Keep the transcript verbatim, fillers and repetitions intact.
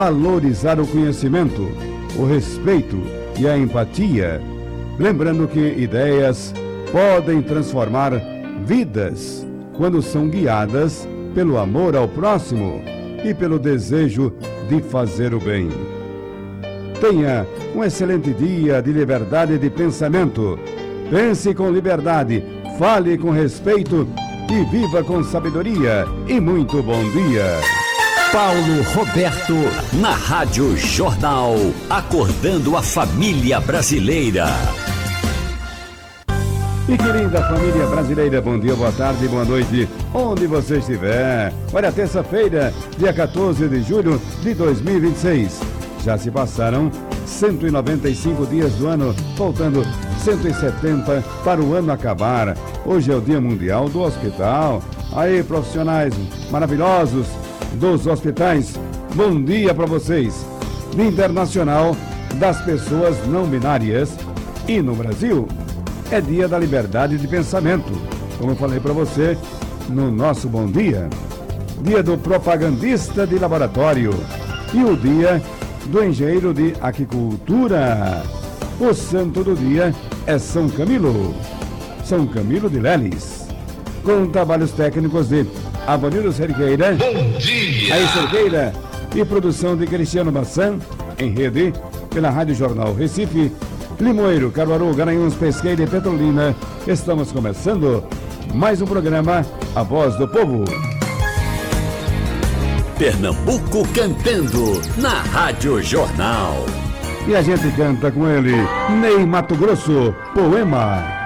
valorizar o conhecimento, o respeito e a empatia. Lembrando que ideias podem transformar vidas quando são guiadas pelo amor ao próximo e pelo desejo de fazer o bem. Tenha um excelente dia de liberdade de pensamento. Pense com liberdade, fale com respeito e viva com sabedoria. E muito bom dia. Paulo Roberto, na Rádio Jornal, acordando a família brasileira. E querida família brasileira, bom dia, boa tarde, boa noite, onde você estiver. Olha, terça-feira, dia quatorze de julho de dois mil e vinte e seis. Já se passaram cento e noventa e cinco dias do ano, faltando cento e setenta para o ano acabar. Hoje é o Dia Mundial do Hospital. Aí, profissionais maravilhosos dos hospitais, bom dia para vocês. Dia Internacional das Pessoas Não Binárias. E no Brasil, é dia da liberdade de pensamento, como eu falei para você no nosso Bom Dia. Dia do propagandista de laboratório e o dia do engenheiro de aquicultura. O santo do dia é São Camilo, São Camilo de Leles. Com trabalhos técnicos de Avanildo Cerqueira. Bom dia! Aí, Cerqueira, e produção de Cristiano Massan, em rede, pela Rádio Jornal Recife, Limoeiro, Caruaru, Garanhuns, Pesqueira e Petrolina. Estamos começando mais um programa, A Voz do Povo. Pernambuco cantando, na Rádio Jornal. E a gente canta com ele, Ney Mato Grosso, Poema.